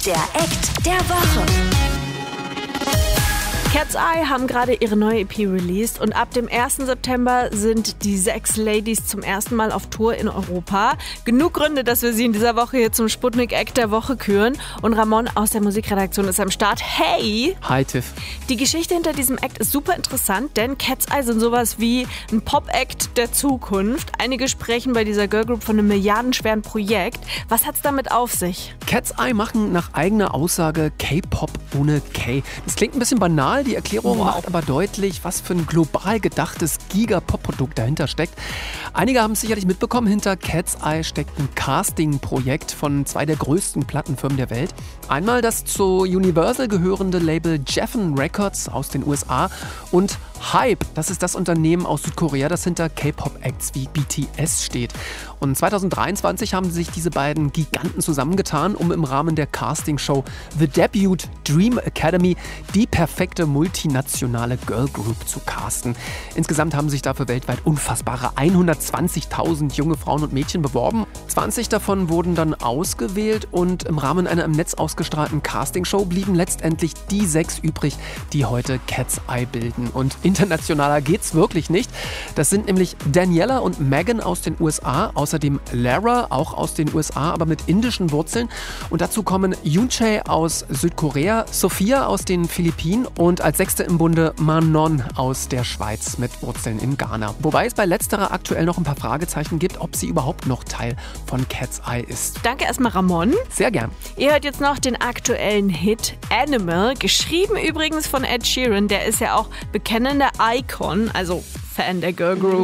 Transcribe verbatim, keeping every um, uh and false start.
Der Act der Woche. Cat's Eye haben gerade ihre neue E P released und ab dem ersten September sind die sechs Ladies zum ersten Mal auf Tour in Europa. Genug Gründe, dass wir sie in dieser Woche hier zum Sputnik Act der Woche küren. Und Ramon aus der Musikredaktion ist am Start. Hey! Hi Tiff. Die Geschichte hinter diesem Act ist super interessant, denn Cat's Eye sind sowas wie ein Pop-Act der Zukunft. Einige sprechen bei dieser Girlgroup von einem milliardenschweren Projekt. Was hat's damit auf sich? Cat's Eye machen nach eigener Aussage K-Pop ohne K. Das klingt ein bisschen banal, die Erklärung Wow. macht aber deutlich, was für ein global gedachtes Giga-Pop-Produkt dahinter steckt. Einige haben es sicherlich mitbekommen, hinter Cat's Eye steckt ein Casting-Projekt von zwei der größten Plattenfirmen der Welt. Einmal das zu Universal gehörende Label Geffen Records aus den U S A und Hype, das ist das Unternehmen aus Südkorea, das hinter K-Pop-Acts wie B T S steht. Und zwanzig dreiundzwanzig haben sich diese beiden Giganten zusammengetan, um im Rahmen der Castingshow The Debut Dream Academy die perfekte multinationale Girlgroup zu casten. Insgesamt haben sich dafür weltweit unfassbare hundertzwanzigtausend junge Frauen und Mädchen beworben. zwanzig davon wurden dann ausgewählt und im Rahmen einer im Netz ausgestrahlten Castingshow blieben letztendlich die sechs übrig, die heute Cat's Eye bilden. Und internationaler geht's wirklich nicht. Das sind nämlich Daniela und Megan aus den U S A, außerdem Lara, auch aus den U S A, aber mit indischen Wurzeln. Und dazu kommen Yoonchae aus Südkorea, Sophia aus den Philippinen und als Sechste im Bunde Manon aus der Schweiz mit Wurzeln in Ghana. Wobei es bei letzterer aktuell noch ein paar Fragezeichen gibt, ob sie überhaupt noch Teil von Cat's Eye ist. Danke erstmal, Ramon. Sehr gern. Ihr hört jetzt noch den aktuellen Hit Animal, geschrieben übrigens von Ed Sheeran. Der ist ja auch bekennender Icon, also Fan der Girlgroup.